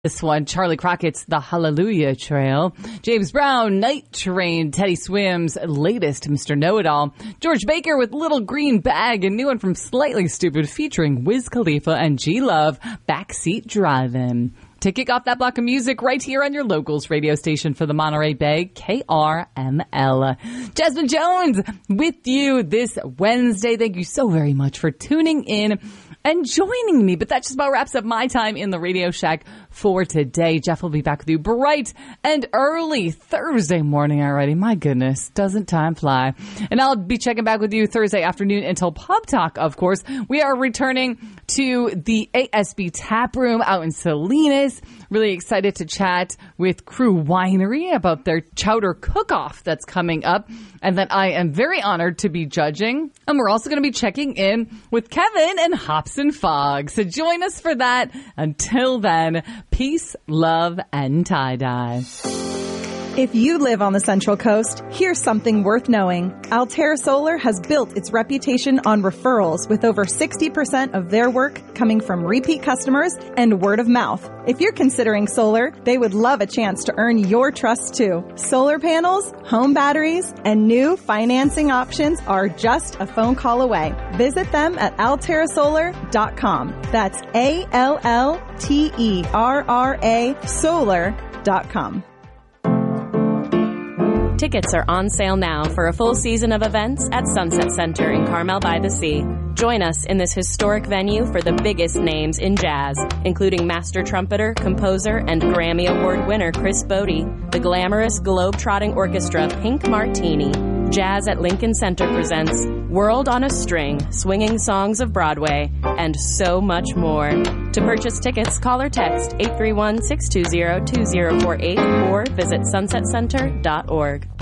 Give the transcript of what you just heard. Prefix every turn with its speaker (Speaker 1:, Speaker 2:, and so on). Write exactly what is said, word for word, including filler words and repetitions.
Speaker 1: This one, Charlie Crockett's The Hallelujah Trail. James Brown, Night Train. Teddy Swims' latest, Mister Know-It-All. George Baker with Little Green Bag. A new one from Slightly Stupid featuring Wiz Khalifa and G-Love, Backseat Drivin'. To kick off that block of music right here on your locals radio station for the Monterey Bay, K R M L. Jasmine Jones with you this Wednesday. Thank you so very much for tuning in and joining me. But that just about wraps up my time in the Radio Shack for today. Jeff will be back with you bright and early Thursday morning already. My goodness, doesn't time fly? And I'll be checking back with you Thursday afternoon until Pub Talk, of course. We are returning to the A S B Tap Room out in Salinas. Really excited to chat with Crew Winery about their chowder cook-off that's coming up, and that I am very honored to be judging. And we're also going to be checking in with Kevin and Hops and Fog. So join us for that. Until then, peace, love, and tie-dye.
Speaker 2: If you live on the Central Coast, here's something worth knowing. Altair Solar has built its reputation on referrals, with over sixty percent of their work coming from repeat customers and word of mouth. If you're considering solar, they would love a chance to earn your trust too. Solar panels, home batteries, and new financing options are just a phone call away. Visit them at altair solar dot com. That's A L L T E R R A solar dot com.
Speaker 3: Tickets are on sale now for a full season of events at Sunset Center in Carmel by the Sea. Join us in this historic venue for the biggest names in jazz, including master trumpeter, composer, and Grammy Award winner Chris Bodie, the glamorous globe-trotting orchestra Pink Martini. Jazz at Lincoln Center presents World on a String, Swinging Songs of Broadway, and so much more. To purchase tickets, call or text eight three one, six two zero, two zero four eight or visit sunset center dot org.